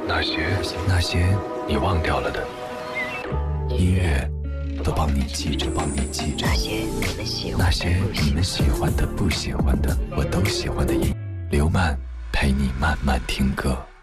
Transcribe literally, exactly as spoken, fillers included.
那些那些你忘掉了的音乐，都帮你记着，帮你记着。那些你们喜欢的、不喜欢的，我都喜欢的音。刘曼陪你慢慢听歌。